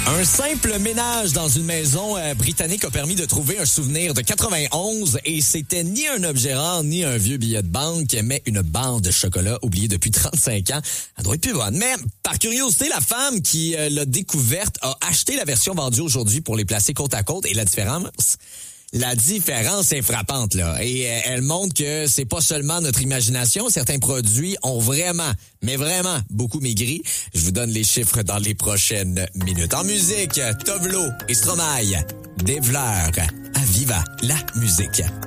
Un simple ménage dans une maison britannique a permis de trouver un souvenir de 91 et c'était ni un objet rare ni un vieux billet de banque, mais une barre de chocolat oubliée depuis 35 ans. Elle doit être plus bonne. Mais par curiosité, la femme qui l'a découverte a acheté la version vendue aujourd'hui pour les placer côte à côte et la différence est frappante, là. Et elle montre que c'est pas seulement notre imagination. Certains produits ont vraiment, mais vraiment beaucoup maigri. Je vous donne les chiffres dans les prochaines minutes. En musique, Tovlo et Stromae, Des Fleurs, à Viva la musique.